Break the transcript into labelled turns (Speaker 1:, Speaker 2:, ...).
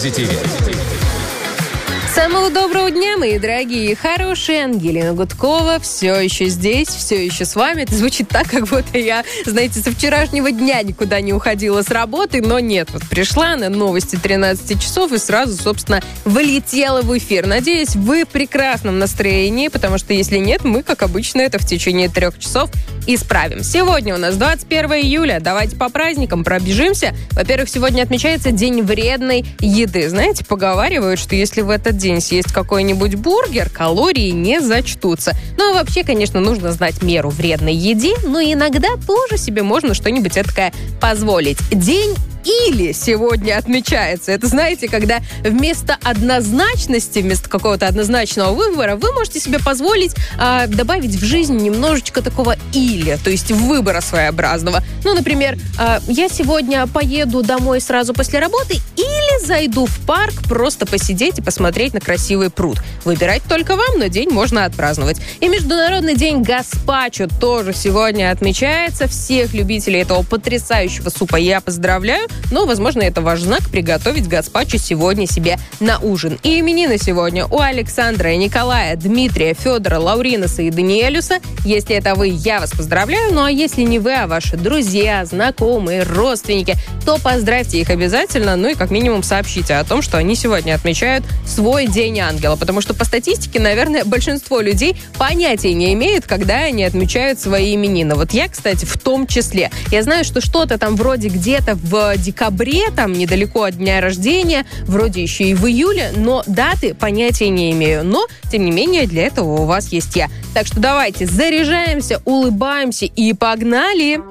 Speaker 1: Самого доброго дня, мои дорогие и хорошие. Ангелина Гудкова все еще здесь, все еще с вами. Это звучит так, как будто я, знаете, со вчерашнего дня никуда не уходила с работы, но нет. Вот пришла на новости 13 часов и сразу, собственно, вылетела в эфир. Надеюсь, вы в прекрасном настроении, потому что если нет, мы, как обычно, это в течение 3 часов исправим. Сегодня у нас 21 июля. Давайте по праздникам пробежимся. Во-первых, сегодня отмечается День вредной еды. Знаете, поговаривают, что если в этот день съесть какой-нибудь бургер, калории не зачтутся. Ну, а вообще, конечно, нужно знать меру вредной еде, но иногда тоже себе можно что-нибудь этакое позволить. День или сегодня отмечается. Это, знаете, когда вместо однозначности, вместо какого-то однозначного выбора, вы можете себе позволить добавить в жизнь немножечко такого или, то есть выбора своеобразного. Ну, например, я сегодня поеду домой сразу после работы или зайду в парк просто посидеть и посмотреть на красивый пруд. Выбирать только вам, но день можно отпраздновать. И Международный день гаспачо тоже сегодня отмечается. Всех любителей этого потрясающего супа я поздравляю. Но, возможно, это ваш знак приготовить гаспачо сегодня себе на ужин. И именины сегодня у Александра, Николая, Дмитрия, Федора, Лауриноса и Даниэлюса. Если это вы, я вас поздравляю. Ну а если не вы, а ваши друзья, знакомые, родственники, то поздравьте их обязательно. Ну и как минимум сообщите о том, что они сегодня отмечают свой День ангела. Потому что по статистике, наверное, большинство людей понятия не имеют, когда они отмечают свои именины. Вот я, кстати, в том числе. Я знаю, что что-то там вроде где-то в декабре, там недалеко от дня рождения, вроде еще и в июле, но даты понятия не имею. Но, тем не менее, для этого у вас есть я. Так что давайте заряжаемся, улыбаемся и погнали!